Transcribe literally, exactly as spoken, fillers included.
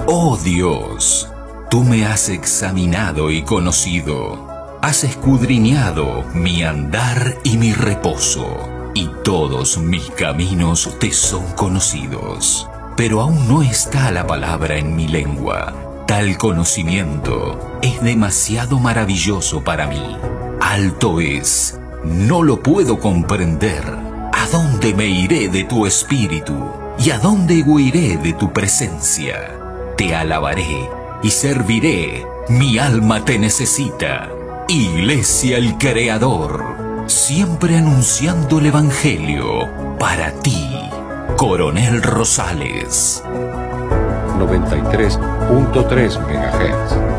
Oh Dios, tú me has examinado y conocido, has escudriñado mi andar y mi reposo, y todos mis caminos te son conocidos. Pero aún no está la palabra en mi lengua. Tal conocimiento es demasiado maravilloso para mí. Alto es, no lo puedo comprender. ¿A dónde me iré de tu espíritu? ¿Y a dónde huiré de tu presencia? Te alabaré y serviré, mi alma te necesita. Iglesia el Creador, siempre anunciando el Evangelio para ti. Coronel Rosales. noventa y tres punto tres megahertz.